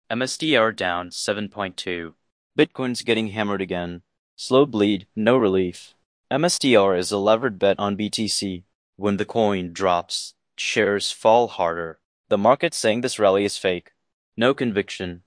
MSTR down 7.2. Bitcoin's getting hammered again. Slow bleed, no relief. MSTR is a levered bet on BTC. When the coin drops, shares fall harder. The market's saying this rally is fake. No conviction.